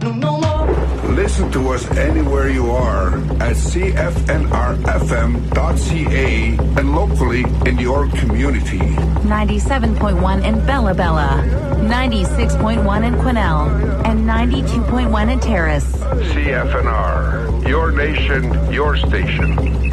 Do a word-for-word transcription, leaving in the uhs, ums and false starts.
Listen to us anywhere you are at C F N R F M dot C A and locally in your community. ninety-seven point one in Bella Bella, ninety-six point one in Quesnel, and ninety-two point one in Terrace. C F N R, your nation, your station.